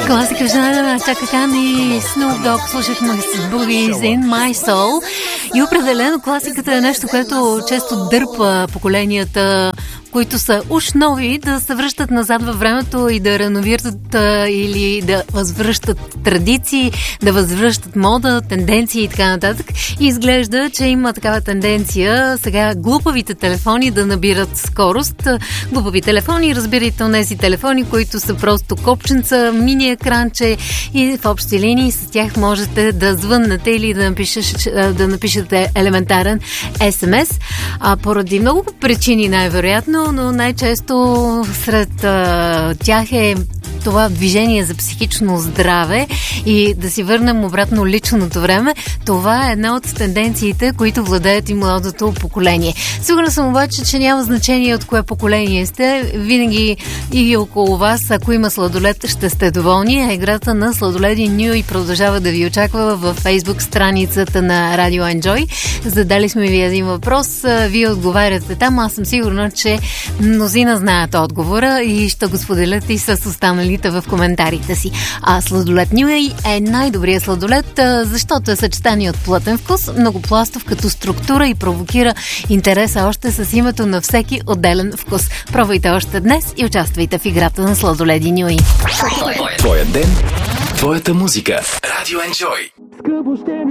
Класика в жанра на Чака Кан и Snoop Dogg слушахме с Boogies in My Soul. И определено класиката е нещо, което често дърпа поколенията, които са уж нови, да се връщат назад във времето и да реновират или да възвръщат традиции, да възвръщат мода, тенденции и така нататък. И изглежда, че има такава тенденция сега глупавите телефони да набират скорост. Глупави телефони, разбирайте онези телефони, които са просто копченца, мини екранче и в общи линии с тях можете да звъннете или да напишете елементарен SMS. Поради много причини най-вероятно, но най-често сред тях е това движение за психично здраве и да си върнем обратно личното време. Това е една от тенденциите, които владеят и младото поколение. Сигурна съм обаче, че няма значение от кое поколение сте. Винаги и около вас, ако има сладолед, ще сте доволни. Играта на Сладоледи Ню и продължава да ви очаква във Facebook страницата на Radio Enjoy. Задали сме ви един въпрос. Вие отговаряте там. Аз съм сигурна, че мнозина знаят отговора и ще го споделят и с останалите в коментарите си. Сладолед Ню е най-добрият сладолед, защото е съчетание от плътен вкус, многопластов като структура и провокира интереса още с името на всеки отделен вкус. Пробвайте още днес и участвайте в играта на Сладоледи Ню. Твоя ден, твоята музика. Radio Enjoy.